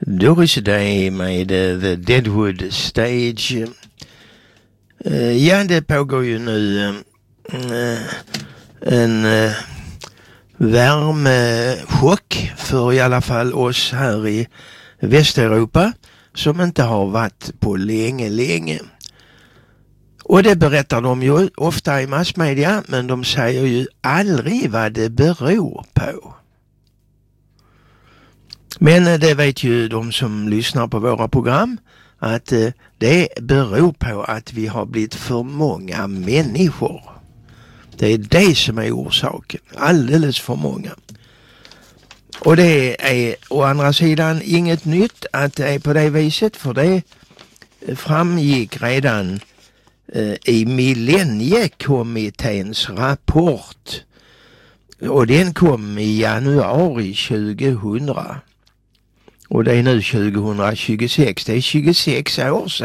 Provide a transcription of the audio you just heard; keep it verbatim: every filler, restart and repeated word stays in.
Doris Day med uh, The Deadwood Stage. Uh, ja, det pågår ju nu uh, en uh, värmechock för i alla fall oss här i Västeuropa som inte har varit på länge, länge. Och det berättar de ju ofta i massmedia, men de säger ju aldrig vad det beror på. Men det vet ju de som lyssnar på våra program att det beror på att vi har blivit för många människor. Det är det som är orsaken. Alldeles för många. Och det är å andra sidan inget nytt att det är på det viset, för det framgick redan i Millenniekommitténs rapport. Och den kom i januari tjugohundra. Och det är nu tjugohundratjugosex. Det är tjugosex år sedan.